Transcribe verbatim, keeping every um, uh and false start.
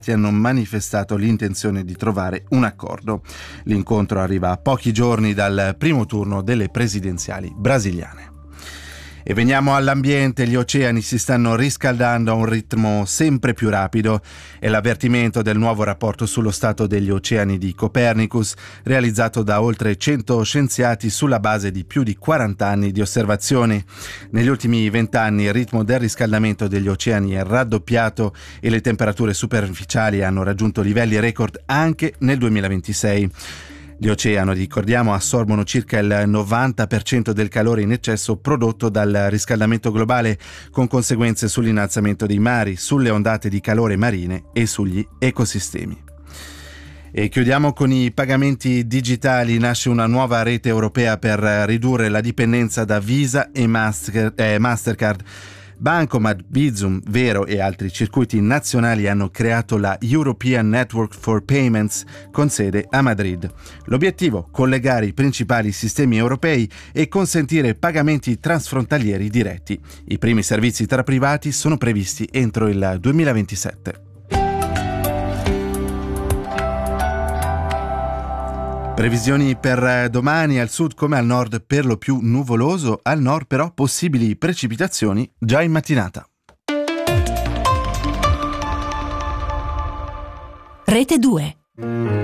hanno manifestato l'intenzione di trovare un accordo. L'incontro arriva a pochi giorni dal primo turno delle presidenziali brasiliane. E veniamo all'ambiente. Gli oceani si stanno riscaldando a un ritmo sempre più rapido. È l'avvertimento del nuovo rapporto sullo stato degli oceani di Copernicus, realizzato da oltre cento scienziati sulla base di più di quaranta anni di osservazioni. Negli ultimi vent'anni il ritmo del riscaldamento degli oceani è raddoppiato e le temperature superficiali hanno raggiunto livelli record anche nel duemilaventisei. Gli oceani, ricordiamo, assorbono circa il novanta per cento del calore in eccesso prodotto dal riscaldamento globale, con conseguenze sull'innalzamento dei mari, sulle ondate di calore marine e sugli ecosistemi. E chiudiamo con i pagamenti digitali. Nasce una nuova rete europea per ridurre la dipendenza da Visa e Master, eh, Mastercard. Bancomat, Bizum, Vero e altri circuiti nazionali hanno creato la European Network for Payments con sede a Madrid. L'obiettivo: collegare i principali sistemi europei e consentire pagamenti transfrontalieri diretti. I primi servizi tra privati sono previsti entro il duemilaventisette. Previsioni per domani: al sud come al nord per lo più nuvoloso, al nord però possibili precipitazioni già in mattinata. Rete due.